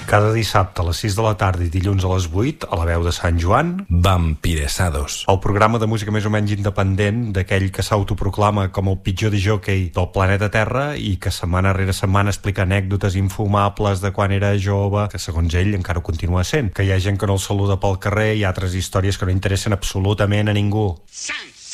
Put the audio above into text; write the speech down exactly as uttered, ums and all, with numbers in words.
Cada dissabte a les sis de la tarda i dilluns a les vuit, a la veu de Sant Joan, Vampiresados. El programa de música més o menys independent d'aquell que s'autoproclama com el pitjor discjòquei del planeta Terra i que setmana rere setmana explica anècdotes infumables de quan era jove, que segons ell encara ho continua sent, que hi ha gent que no el saluda pel carrer i altres històries que no interessen absolutament a ningú. Sant